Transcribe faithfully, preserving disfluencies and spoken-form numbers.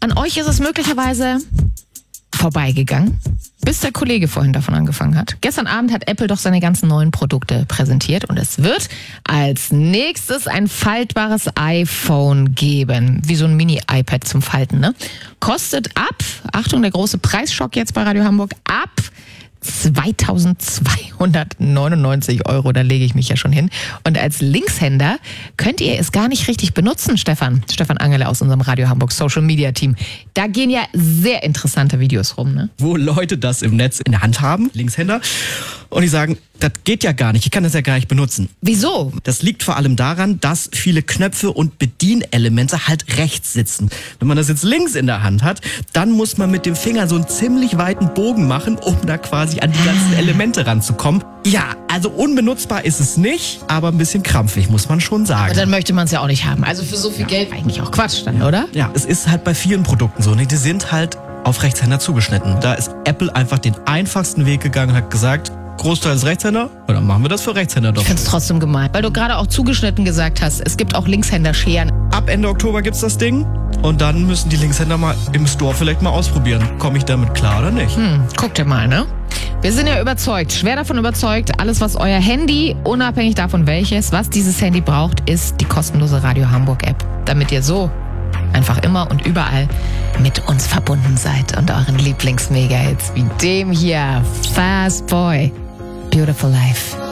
An euch ist es möglicherweise vorbeigegangen, bis der Kollege vorhin davon angefangen hat. Gestern Abend hat Apple doch seine ganzen neuen Produkte präsentiert und es wird als nächstes ein faltbares iPhone geben. Wie so ein Mini-iPad zum Falten, ne? Kostet ab, Achtung, der große Preisschock jetzt bei Radio Hamburg, ab zweitausendzweihundertneunundneunzig Euro, da lege ich mich ja schon hin. Und als Linkshänder könnt ihr es gar nicht richtig benutzen, Stefan. Stefan Angele aus unserem Radio Hamburg Social Media Team. Da gehen ja sehr interessante Videos rum, ne? Wo Leute das im Netz in der Hand haben, Linkshänder, und die sagen, das geht ja gar nicht, ich kann das ja gar nicht benutzen. Wieso? Das liegt vor allem daran, dass viele Knöpfe und Bedienelemente halt rechts sitzen. Wenn man das jetzt links in der Hand hat, dann muss man mit dem Finger so einen ziemlich weiten Bogen machen, um da quasi an die ganzen Elemente ranzukommen. Ja, also unbenutzbar ist es nicht, aber ein bisschen krampfig, muss man schon sagen. Und dann möchte man es ja auch nicht haben. Also für so viel ja. Geld eigentlich auch Quatsch dann, oder? Ja, es ist halt bei vielen Produkten so, ne? Die sind halt auf Rechtshänder zugeschnitten. Da ist Apple einfach den einfachsten Weg gegangen und hat gesagt, Großteil ist Rechtshänder, und dann machen wir das für Rechtshänder doch. Ich finde es trotzdem gemein, weil du gerade auch zugeschnitten gesagt hast, es gibt auch Linkshänder-Scheren. Ab Ende Oktober gibt's das Ding und dann müssen die Linkshänder mal im Store vielleicht mal ausprobieren. Komme ich damit klar oder nicht? Hm, guck dir mal, ne? Wir sind ja überzeugt, schwer davon überzeugt, alles was euer Handy, unabhängig davon welches, was dieses Handy braucht, ist die kostenlose Radio Hamburg App, damit ihr so einfach immer und überall mit uns verbunden seid und euren Lieblings-Mega-Hits wie dem hier, Fast Boy, Beautiful Life.